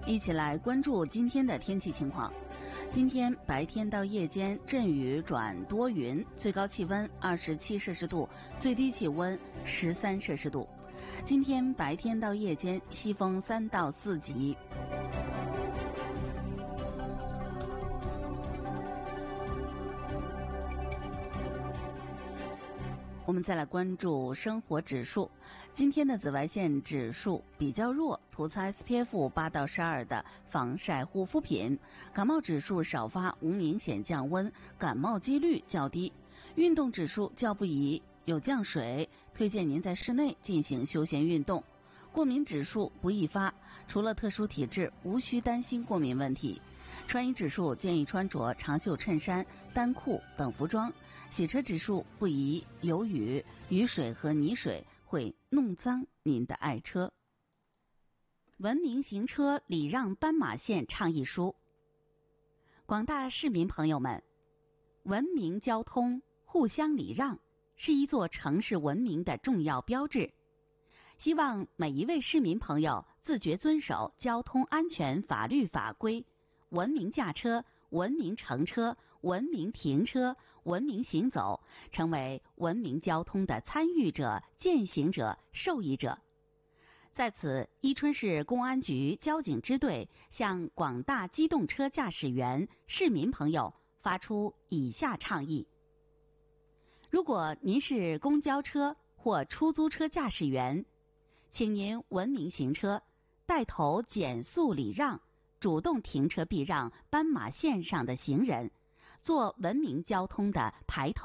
一起来关注今天的天气情况。今天白天到夜间阵雨转多云，最高气温27摄氏度，最低气温13摄氏度。今天白天到夜间西风3到4级。我们再来关注生活指数。今天的紫外线指数比较弱，涂擦 SPF 8到12的防晒护肤品。感冒指数少发，无明显降温，感冒几率较低。运动指数较不宜，有降水，推荐您在室内进行休闲运动。过敏指数不易发，除了特殊体质，无需担心过敏问题。穿衣指数建议穿着长袖衬衫、单裤等服装。洗车指数不宜，有雨，雨水和泥水会弄脏您的爱车。文明行车礼让斑马线倡议书。广大市民朋友们，文明交通，互相礼让，是一座城市文明的重要标志。希望每一位市民朋友自觉遵守交通安全法律法规，文明驾车，文明乘车，文明停车，文明行走，成为文明交通的参与者、践行者、受益者。在此，伊春市公安局交警支队向广大机动车驾驶员、市民朋友发出以下倡议：如果您是公交车或出租车驾驶员，请您文明行车，带头减速礼让，主动停车避让斑马线上的行人，做文明交通的排头